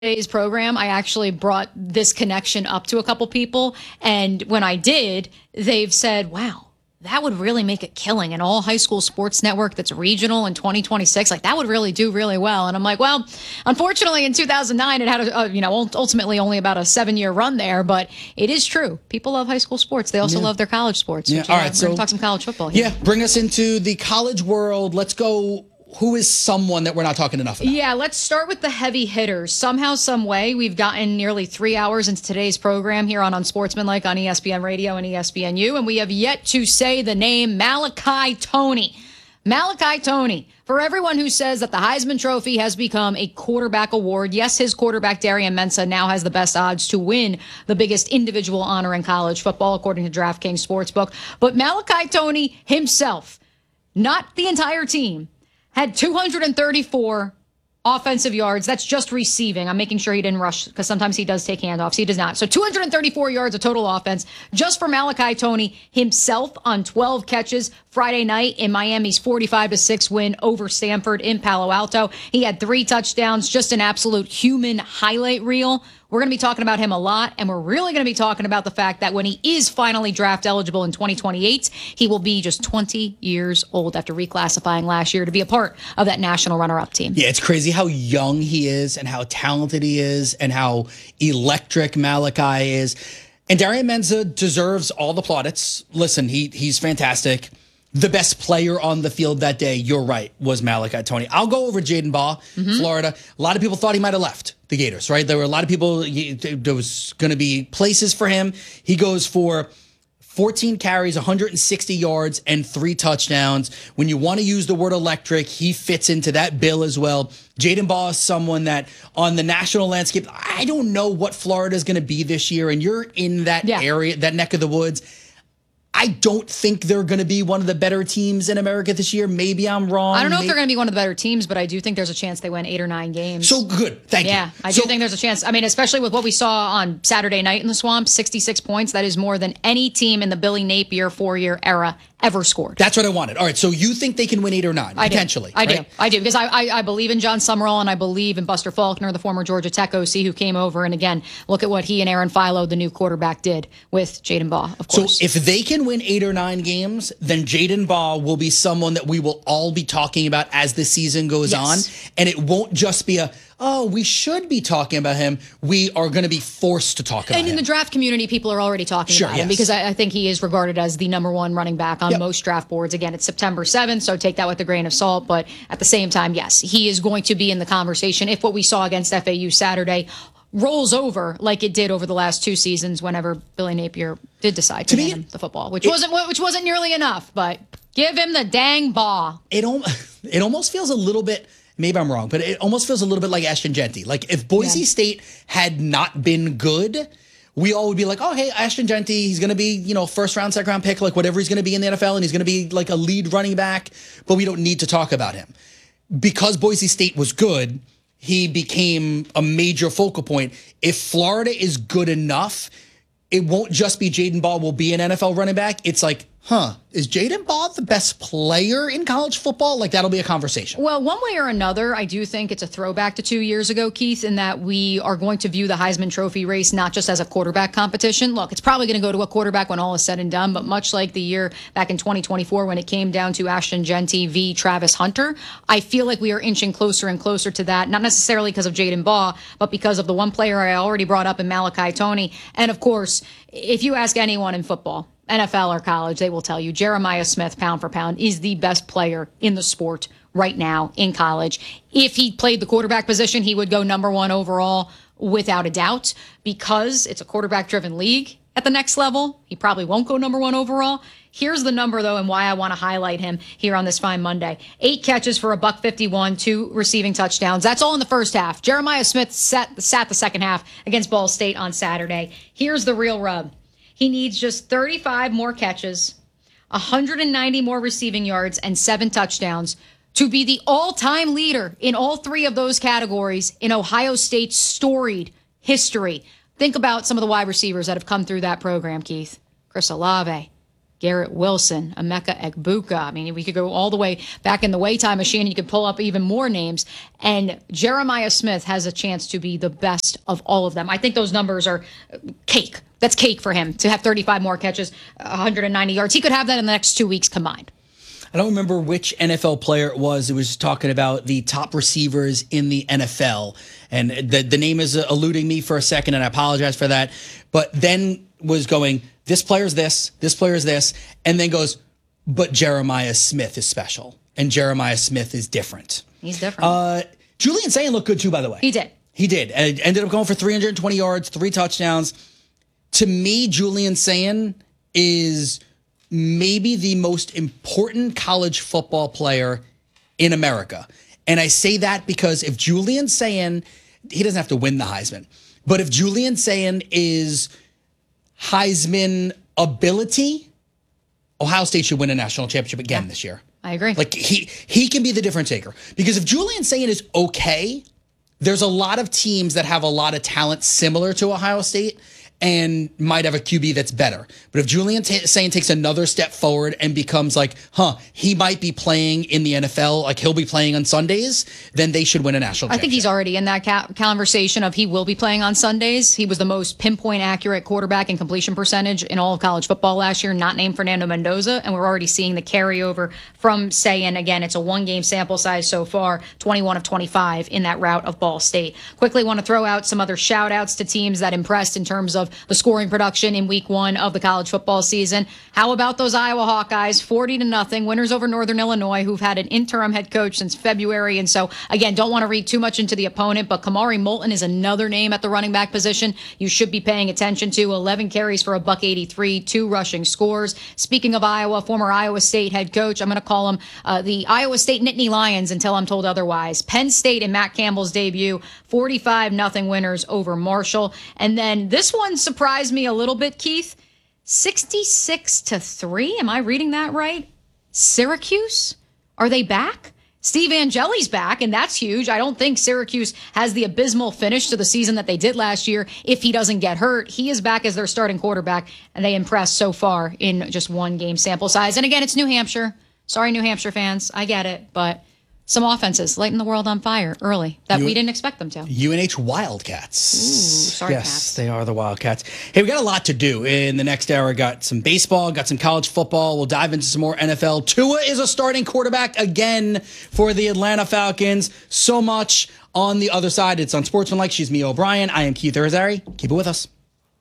Today's program, I actually brought this connection up to a couple people. And when I did, they've said, wow, that would really make a killing. An all high school sports network that's regional in 2026. Like that would really do really well. And I'm like, well, unfortunately in 2009, it had ultimately only about a 7-year run there, but it is true. People love high school sports. They also love their college sports. Yeah. All right. So we're going to talk some college football here. Yeah. Bring us into the college world. Let's go. Who is someone that we're not talking enough about? Yeah, let's start with the heavy hitters. Somehow, some way, we've gotten nearly 3 hours into today's program here on Unsportsmanlike on ESPN Radio and ESPNU, and we have yet to say the name Malachi Toney. Malachi Toney. For everyone who says that the Heisman Trophy has become a quarterback award, yes, his quarterback, Darian Mensah, now has the best odds to win the biggest individual honor in college football, according to DraftKings Sportsbook. But Malachi Toney himself, not the entire team, had 234 offensive yards. That's just receiving. I'm making sure he didn't rush because sometimes he does take handoffs. He does not. So 234 yards of total offense just for Malachi Toney himself on 12 catches Friday night in Miami's 45-6 win over Stanford in Palo Alto. He had 3 touchdowns, just an absolute human highlight reel. We're going to be talking about him a lot, and we're really going to be talking about the fact that when he is finally draft eligible in 2028, he will be just 20 years old after reclassifying last year to be a part of that national runner-up team. Yeah, it's crazy how young he is and how talented he is and how electric Malachi is. And Darian Mensah deserves all the plaudits. Listen, he's fantastic. The best player on the field that day, you're right, was Malachi Toney. I'll go over Jaden Baugh, Florida. A lot of people thought he might have left the Gators, right? There were a lot of people, there was going to be places for him. He goes for 14 carries, 160 yards, and 3 touchdowns. When you want to use the word electric, he fits into that bill as well. Jaden Baugh is someone that on the national landscape, I don't know what Florida is going to be this year, and you're in that area, that neck of the woods. I don't think they're going to be one of the better teams in America this year. Maybe I'm wrong. I don't know if they're going to be one of the better teams, but I do think there's a chance they win 8 or 9 games. So good. Thank you. Yeah, I do think there's a chance. I mean, especially with what we saw on Saturday night in the Swamp, 66 points. That is more than any team in the Billy Napier 4-year era ever scored. That's what I wanted. All right, so you think they can win 8 or 9, potentially? I do, because I believe in John Summerall, and I believe in Buster Faulkner, the former Georgia Tech OC who came over. And again, look at what he and Aaron Philo, the new quarterback, did with Jaden Baugh, of course. So if they can win 8 or 9 games, then Jaden Baugh will be someone that we will all be talking about as the season goes on. And it won't just be we should be talking about him. We are going to be forced to talk about him. And in the draft community, people are already talking about him because I think he is regarded as the #1 running back on most draft boards. Again, it's September 7th, so take that with a grain of salt. But at the same time, yes, he is going to be in the conversation if what we saw against FAU Saturday rolls over like it did over the last 2 seasons whenever Billy Napier did decide to hand him the football, which wasn't nearly enough, but give him the dang ball. It almost feels a little bit, maybe I'm wrong, but it almost feels a little bit like Ashton Jeanty. Like if Boise State had not been good, we all would be like, oh, hey, Ashton Jeanty, he's going to be, first round, second round pick, like whatever he's going to be in the NFL, and he's going to be like a lead running back, but we don't need to talk about him. Because Boise State was good, he became a major focal point. If Florida is good enough, it won't just be Jaden Baugh will be an NFL running back. It's like, is Jaden Baugh the best player in college football? Like, that'll be a conversation. Well, one way or another, I do think it's a throwback to 2 years ago, Keith, in that we are going to view the Heisman Trophy race not just as a quarterback competition. Look, it's probably going to go to a quarterback when all is said and done, but much like the year back in 2024 when it came down to Ashton Jeanty v. Travis Hunter, I feel like we are inching closer and closer to that, not necessarily because of Jaden Baugh, but because of the one player I already brought up in Malachi Toney. And, of course, if you ask anyone in football, NFL or college, they will tell you Jeremiah Smith, pound for pound, is the best player in the sport right now in college. If he played the quarterback position, he would go #1 overall without a doubt because it's a quarterback-driven league at the next level. He probably won't go #1 overall. Here's the number, though, and why I want to highlight him here on this fine Monday. 8 catches for $151, 2 receiving touchdowns. That's all in the first half. Jeremiah Smith sat the second half against Ball State on Saturday. Here's the real rub. He needs just 35 more catches, 190 more receiving yards, and 7 touchdowns to be the all-time leader in all 3 of those categories in Ohio State's storied history. Think about some of the wide receivers that have come through that program, Keith. Chris Olave, Garrett Wilson, Emeka Egbuka. I mean, we could go all the way back in the way time machine. You could pull up even more names. And Jeremiah Smith has a chance to be the best of all of them. I think those numbers are cake. That's cake for him to have 35 more catches, 190 yards. He could have that in the next 2 weeks combined. I don't remember which NFL player it was. It was talking about the top receivers in the NFL. And the name is eluding me for a second, and I apologize for that. But then was going, this player's this player's this, and then goes, but Jeremiah Smith is special, and Jeremiah Smith is different. He's different. Julian Sayin looked good too, by the way. He did. He did. And ended up going for 320 yards, 3 touchdowns. To me, Julian Sayin is maybe the most important college football player in America. And I say that because if Julian Sayin, he doesn't have to win the Heisman, but if Julian Sayin is Heisman ability, Ohio State should win a national championship again this year. I agree. Like he can be the difference maker, because if Julian Sayin is okay, there's a lot of teams that have a lot of talent similar to Ohio State and might have a QB that's better. But if Julian Sayin takes another step forward and becomes like, he might be playing in the NFL, like he'll be playing on Sundays, then they should win a national championship. I think he's already in that conversation of he will be playing on Sundays. He was the most pinpoint accurate quarterback in completion percentage in all of college football last year, not named Fernando Mendoza. And we're already seeing the carryover from Sayin. Again, it's a 1-game sample size so far, 21 of 25 in that route of Ball State. Quickly want to throw out some other shout outs to teams that impressed in terms of the scoring production in week 1 of the college football season. How about those Iowa Hawkeyes? 40-0 winners over Northern Illinois, who've had an interim head coach since February. And so, again, don't want to read too much into the opponent, but Kamari Moulton is another name at the running back position you should be paying attention to. 11 carries for $183, 2 rushing scores. Speaking of Iowa, former Iowa State head coach, I'm going to call him the Iowa State Nittany Lions until I'm told otherwise. Penn State in Matt Campbell's debut, 45-0 winners over Marshall. And then this one surprised me a little bit, Keith. 66-3. Am I reading that right? Syracuse? Are they back? Steve Angeli's back, and that's huge. I don't think Syracuse has the abysmal finish to the season that they did last year if he doesn't get hurt. He is back as their starting quarterback, and they impressed so far in just 1-game sample size. And again, it's New Hampshire. Sorry, New Hampshire fans. I get it, but some offenses lighting the world on fire early that we didn't expect them to. UNH Wildcats. Ooh, sorry, yes, Cats. they are the Wildcats. Hey, we got a lot to do in the next hour. Got some baseball, got some college football. We'll dive into some more NFL. Tua is a starting quarterback again for the Atlanta Falcons. So much on the other side. It's on Sportsmanlike. She's Mia O'Brien. I am Keith Irizarry. Keep it with us.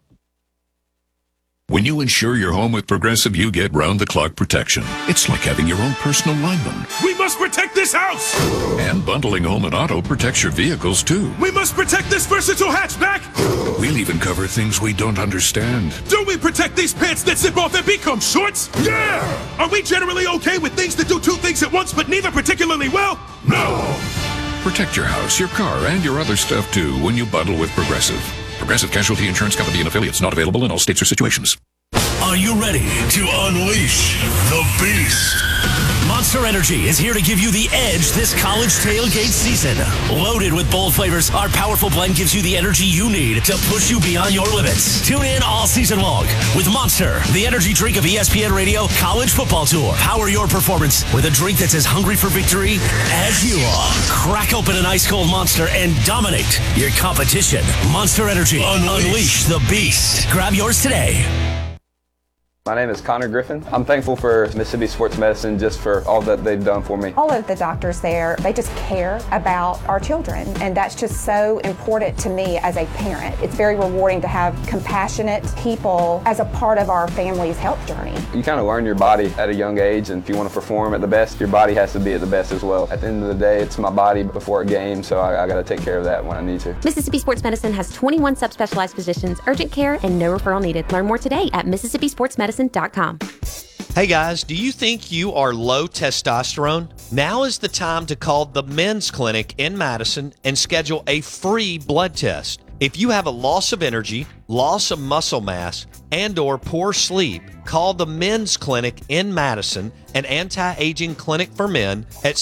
When you insure your home with Progressive, you get round-the-clock protection. It's like having your own personal lineman. We must protect this house! And bundling home and auto protects your vehicles, too. We must protect this versatile hatchback! We'll even cover things we don't understand. Do we protect these pants that zip off and become shorts? Yeah! Are we generally okay with things that do 2 things at once, but neither particularly well? No! Protect your house, your car, and your other stuff, too, when you bundle with Progressive. Progressive Casualty Insurance Company and affiliates, not available in all states or situations. Are you ready to unleash the beast? Monster Energy is here to give you the edge this college tailgate season. Loaded with bold flavors, our powerful blend gives you the energy you need to push you beyond your limits. Tune in all season long with Monster, the energy drink of ESPN Radio College Football Tour. Power your performance with a drink that's as hungry for victory as you are. Crack open an ice-cold Monster and dominate your competition. Monster Energy. Unleash the beast. Grab yours today. My name is Connor Griffin. I'm thankful for Mississippi Sports Medicine just for all that they've done for me. All of the doctors there, they just care about our children, and that's just so important to me as a parent. It's very rewarding to have compassionate people as a part of our family's health journey. You kind of learn your body at a young age, and if you want to perform at the best, your body has to be at the best as well. At the end of the day, it's my body before a game, so I got to take care of that when I need to. Mississippi Sports Medicine has 21 subspecialized physicians, urgent care, and no referral needed. Learn more today at MississippiSportsMedicine.com. Hey guys, do you think you are low testosterone? Now is the time to call the Men's Clinic in Madison and schedule a free blood test. If you have a loss of energy, loss of muscle mass, and/or poor sleep, call the Men's Clinic in Madison, an anti-aging clinic for men at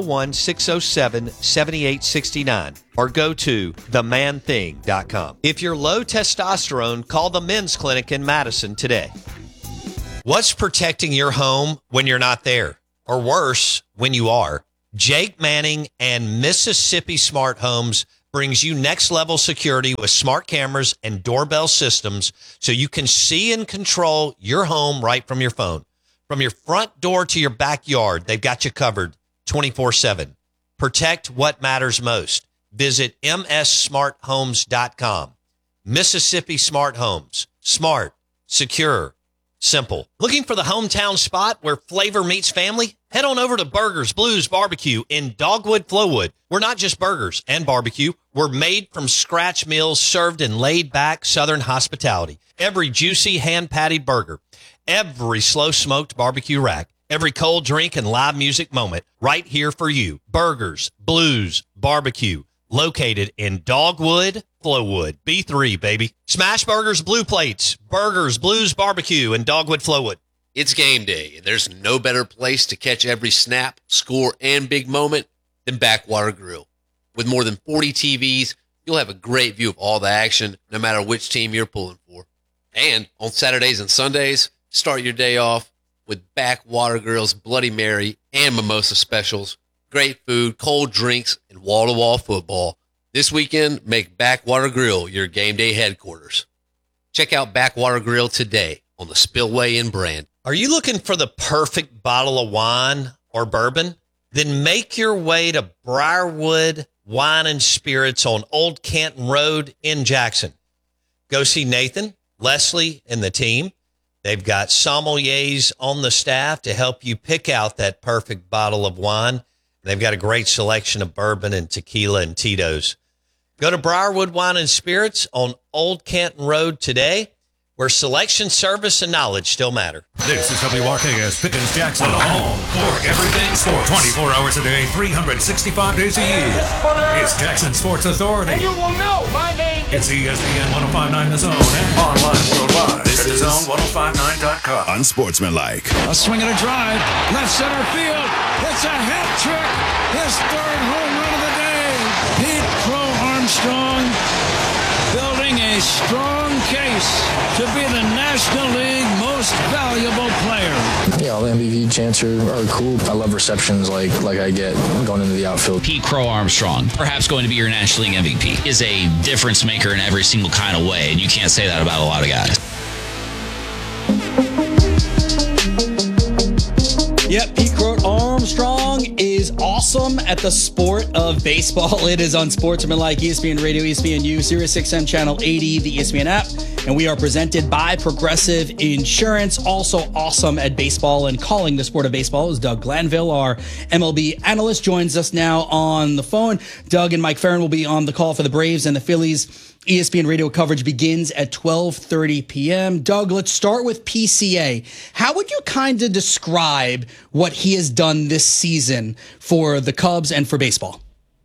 601-607-7869, or go to themanthing.com. If you're low testosterone, call the Men's Clinic in Madison today. What's protecting your home when you're not there? Or worse, when you are? Jake Manning and Mississippi Smart Homes brings you next level security with smart cameras and doorbell systems so you can see and control your home right from your phone. From your front door to your backyard, they've got you covered 24/7. Protect what matters most. Visit mssmarthomes.com. Mississippi Smart Homes. Smart, secure, simple. Looking for the hometown spot where flavor meets family? Head on over to Burgers Blues Barbecue in Dogwood, Flowwood. We're not just burgers and barbecue. We're made from scratch meals served in laid-back Southern hospitality. Every juicy hand-patted burger, every slow-smoked barbecue rack, every cold drink and live music moment right here for you. Burgers Blues Barbecue, located in Dogwood, Flowwood. B3, baby. Smash Burgers Blue Plates. Burgers Blues Barbecue in Dogwood, Flowwood. It's game day, and there's no better place to catch every snap, score, and big moment than Backwater Grill. With more than 40 TVs, you'll have a great view of all the action, no matter which team you're pulling for. And on Saturdays and Sundays, start your day off with Backwater Grill's Bloody Mary and Mimosa specials, great food, cold drinks, and wall-to-wall football. This weekend, make Backwater Grill your game day headquarters. Check out Backwater Grill today on the Spillway in Brand. Are you looking for the perfect bottle of wine or bourbon? Then make your way to Briarwood Wine and Spirits on Old Canton Road in Jackson. Go see Nathan, Leslie, and the team. They've got sommeliers on the staff to help you pick out that perfect bottle of wine. They've got a great selection of bourbon and tequila and Tito's. Go to Briarwood Wine and Spirits on Old Canton Road today, where selection, service, and knowledge still matter. This is WRKS Pickens Jackson, home for everything sports. 24 hours a day, 365 days a year. It's Jackson Sports Authority. And you will know my name. It's ESPN 105.9 The Zone and online worldwide. This is Zone1059.com. Unsportsmanlike. A swing and a drive, left center field. It's a hat trick. His third home run of the day. Pete Crow Armstrong building a strong case to be the National League most valuable player. Yeah, all the MVP chants are cool. I love receptions like I get going into the outfield. Pete Crow Armstrong, perhaps going to be your National League MVP, is a difference maker in every single kind of way, and you can't say that about a lot of guys. Yep, Pete Crow Armstrong is awesome at the sport of baseball. It is Unsportsmanlike, ESPN Radio, ESPNU, Sirius XM Channel 80, the ESPN app, and we are presented by Progressive Insurance. Also awesome at baseball and calling the sport of baseball is Doug Glanville, our MLB analyst, joins us now on the phone. Doug and Mike Farron will be on the call for the Braves and the Phillies. ESPN radio coverage begins at 12:30 p.m. Doug, let's start with PCA. How would you kind of describe what he has done this season for the Cubs and for baseball?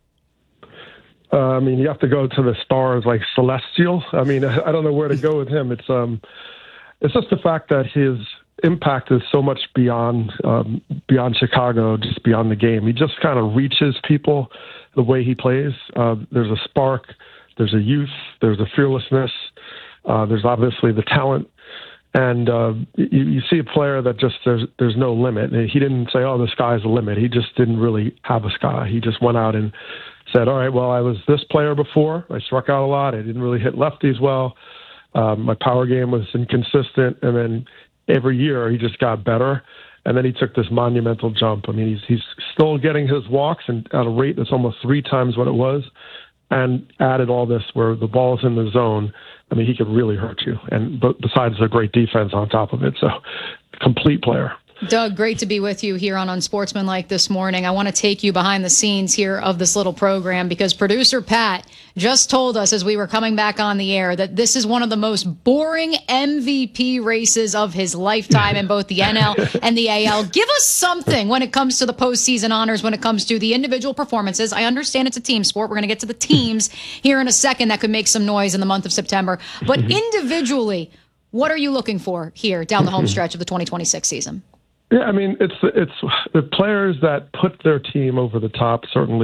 I mean, you have to go to the stars like celestial. I mean, I don't know where to go with him. It's just the fact that his impact is so much beyond Chicago, just beyond the game. He just kind of reaches people the way he plays. There's a spark. There's a youth, there's a fearlessness, there's obviously the talent, and you see a player that just there's no limit. He didn't say, "Oh, the sky's the limit." He just didn't really have a sky. He just went out and said, "All right, well, I was this player before. I struck out a lot. I didn't really hit lefties well. My power game was inconsistent, and then every year he just got better." And then he took this monumental jump. I mean, he's still getting his walks and at a rate that's almost 3 times what it was. And added all this where the ball's in the zone. I mean, he could really hurt you. And besides a great defense on top of it. So, complete player. Doug, great to be with you here on Unsportsmanlike this morning. I want to take you behind the scenes here of this little program because producer Pat just told us as we were coming back on the air that this is one of the most boring MVP races of his lifetime in both the NL and the AL. Give us something when it comes to the postseason honors, when it comes to the individual performances. I understand it's a team sport. We're going to get to the teams here in a second that could make some noise in the month of September. But individually, what are you looking for here down the home stretch of the 2026 season? Yeah, I mean, it's the players that put their team over the top. Certainly,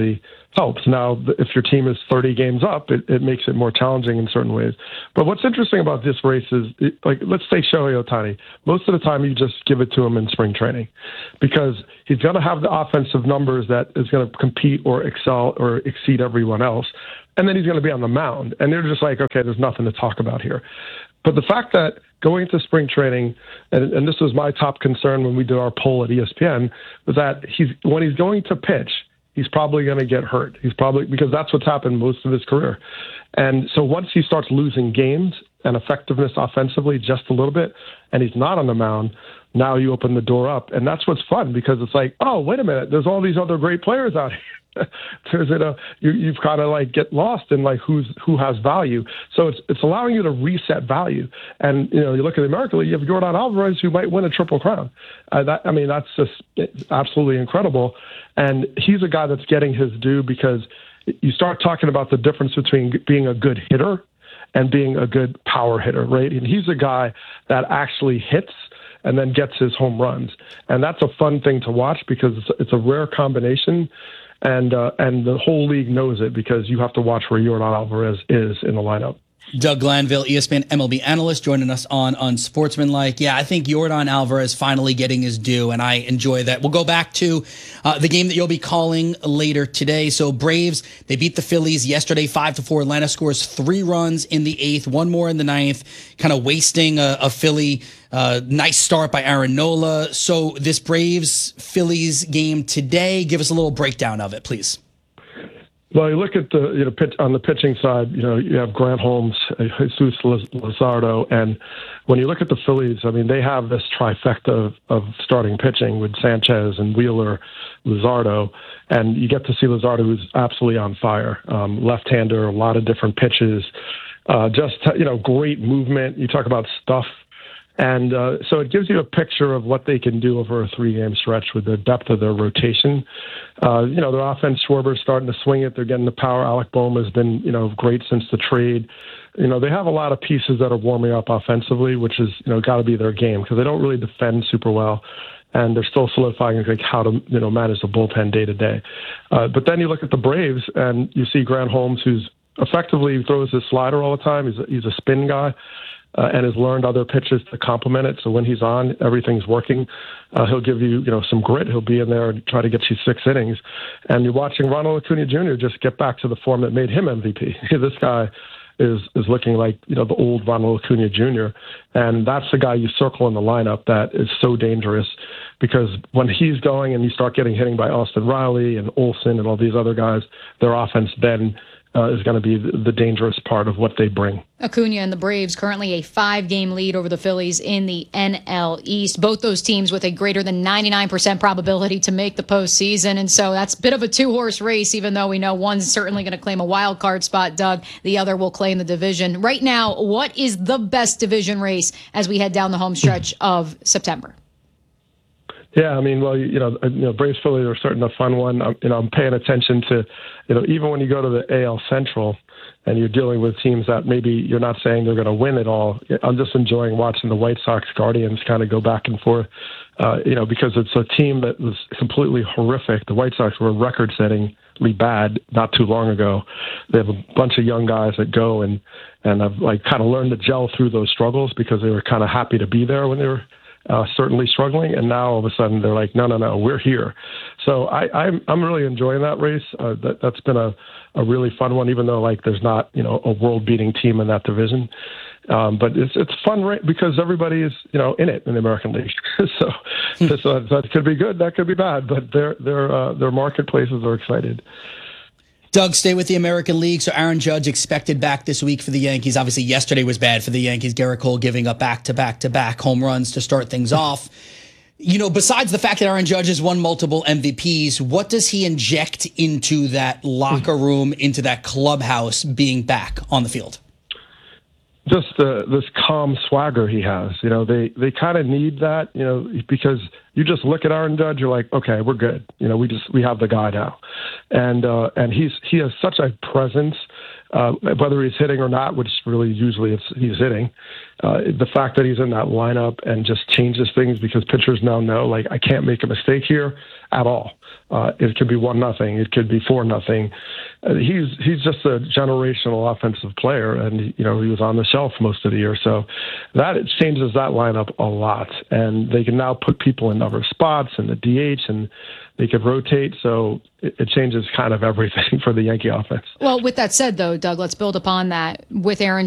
helps. Now, if your team is 30 games up, it makes it more challenging in certain ways. But what's interesting about this race is, like, let's say Shohei Ohtani. Most of the time, you just give it to him in spring training because he's going to have the offensive numbers that is going to compete or excel or exceed everyone else. And then he's going to be on the mound. And they're just like, okay, there's nothing to talk about here. But the fact that going into spring training, and this was my top concern when we did our poll at ESPN, was that when he's going to pitch, he's probably going to get hurt. Because that's what's happened most of his career. And so once he starts losing games and effectiveness offensively just a little bit, and he's not on the mound, now you open the door up. And that's what's fun, because it's like, oh, wait a minute, there's all these other great players out here. You've kind of like get lost in like who has value. So it's allowing you to reset value. And you look at the American League, you have Yordan Alvarez who might win a Triple Crown. That's just absolutely incredible. And he's a guy that's getting his due, because you start talking about the difference between being a good hitter and being a good power hitter, right? And he's a guy that actually hits and then gets his home runs. And that's a fun thing to watch, because it's a rare combination. And the whole league knows it, because you have to watch where Yordan Alvarez is in the lineup. Doug Glanville, ESPN MLB analyst, joining us on Unsportsmanlike. Yeah, I think Yordan Alvarez finally getting his due, and I enjoy that. We'll go back to the game that you'll be calling later today. So Braves, they beat the Phillies yesterday 5-4. Atlanta scores 3 runs in the 8th, 1 more in the 9th, kind of wasting a Philly nice start by Aaron Nola. So this Braves-Phillies game today, give us a little breakdown of it, please. Well, you look at the pitch on the pitching side. You have Grant Holmes, Jesus Luzardo, and when you look at the Phillies, they have this trifecta of starting pitching with Sanchez and Wheeler, Luzardo, and you get to see Luzardo, who's absolutely on fire. Left-hander, a lot of different pitches, great movement. You talk about stuff. And so it gives you a picture of what they can do over a 3-game stretch with the depth of their rotation. Their offense, Schwarber's starting to swing it. They're getting the power. Alec Bohm has been, great since the trade. They have a lot of pieces that are warming up offensively, which is, got to be their game, because they don't really defend super well. And they're still solidifying how to, manage the bullpen day to day. But then you look at the Braves and you see Grant Holmes, who's effectively throws his slider all the time. He's a spin guy. And has learned other pitches to complement it. So when he's on, everything's working. He'll give you, some grit. He'll be in there and try to get you 6 innings. And you're watching Ronald Acuna Jr. just get back to the form that made him MVP. This guy is looking like, the old Ronald Acuna Jr. And that's the guy you circle in the lineup that is so dangerous, because when he's going and you start getting hitting by Austin Riley and Olsen and all these other guys, their offense then is going to be the dangerous part of what they bring. Acuna and the Braves currently a 5-game lead over the Phillies in the NL East. Both those teams with a greater than 99% probability to make the postseason. And so that's a bit of a 2-horse race, even though we know one's certainly going to claim a wild card spot, Doug. The other will claim the division. Right now, what is the best division race as we head down the home stretch of September? Yeah, Braves Phillies are certainly a fun one. I'm paying attention to, even when you go to the AL Central and you're dealing with teams that maybe you're not saying they're going to win it all. I'm just enjoying watching the White Sox Guardians kind of go back and forth, because it's a team that was completely horrific. The White Sox were record-settingly bad not too long ago. They have a bunch of young guys that go and I've kind of learned to gel through those struggles, because they were kind of happy to be there when they were certainly struggling, and now all of a sudden they're like, no, we're here. So I'm really enjoying that race. That's been a really fun one, even though there's not a world-beating team in that division. But it's fun because everybody is in it in the American League. So that could be good, that could be bad, but their marketplaces are excited. Doug, stay with the American League. So Aaron Judge expected back this week for the Yankees. Obviously, yesterday was bad for the Yankees. Garrett Cole giving up back-to-back home runs to start things off. Besides the fact that Aaron Judge has won multiple MVPs, what does he inject into that locker room, into that clubhouse being back on the field? Just this calm swagger he has. They kind of need that, because you just look at Aaron Judge, you're like, okay, we're good. We have the guy now. And he has such a presence, whether he's hitting or not, which really usually he's hitting. The fact that he's in that lineup and just changes things because pitchers now know, like, I can't make a mistake here at all. It could be 1-0. It could be 4-0. He's just a generational offensive player, and he was on the shelf most of the year. So that it changes that lineup a lot, and they can now put people in other spots in the DH, and they could rotate. So it changes kind of everything for the Yankee offense. Well, with that said, though, Doug, let's build upon that with Aaron